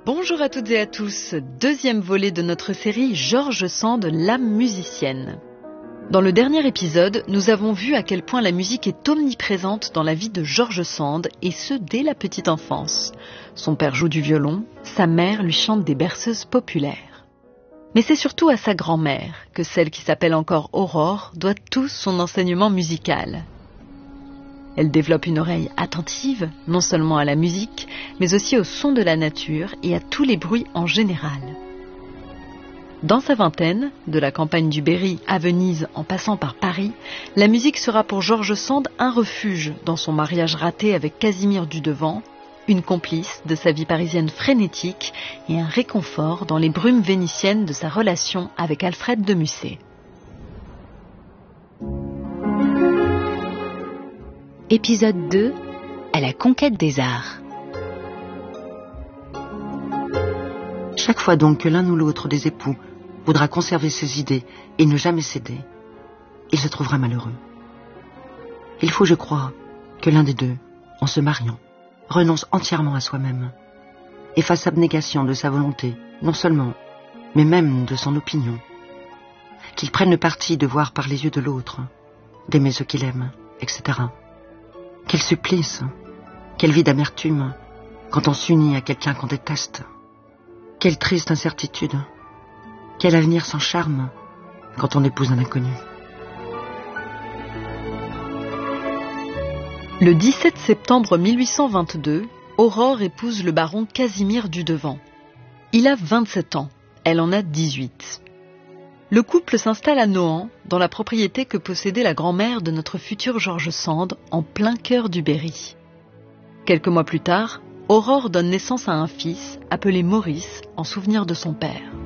Bonjour à toutes et à tous, deuxième volet de notre série George Sand, l'âme musicienne. Dans le dernier épisode, nous avons vu à quel point la musique est omniprésente dans la vie de George Sand, et ce dès la petite enfance. Son père joue du violon, sa mère lui chante des berceuses populaires. Mais c'est surtout à sa grand-mère que celle qui s'appelle encore Aurore doit tout son enseignement musical. Elle développe une oreille attentive, non seulement à la musique, mais aussi au son de la nature et à tous les bruits en général. Dans sa vingtaine, de la campagne du Berry à Venise en passant par Paris, la musique sera pour George Sand un refuge dans son mariage raté avec Casimir Dudevant, une complice de sa vie parisienne frénétique et un réconfort dans les brumes vénitiennes de sa relation avec Alfred de Musset. Épisode 2, à la conquête des arts. Chaque fois donc que l'un ou l'autre des époux voudra conserver ses idées et ne jamais céder, il se trouvera malheureux. Il faut, je crois, que l'un des deux, en se mariant, renonce entièrement à soi-même et fasse abnégation de sa volonté, non seulement, mais même de son opinion. Qu'il prenne le parti de voir par les yeux de l'autre, d'aimer ce qu'il aime, etc. Quel supplice, quelle vie d'amertume quand on s'unit à quelqu'un qu'on déteste. Quelle triste incertitude, quel avenir sans charme quand on épouse un inconnu. Le 17 septembre 1822, Aurore épouse le baron Casimir Dudevant. Il a 27 ans, elle en a 18. Le couple s'installe à Nohant, dans la propriété que possédait la grand-mère de notre futur George Sand, en plein cœur du Berry. Quelques mois plus tard, Aurore donne naissance à un fils, appelé Maurice, en souvenir de son père.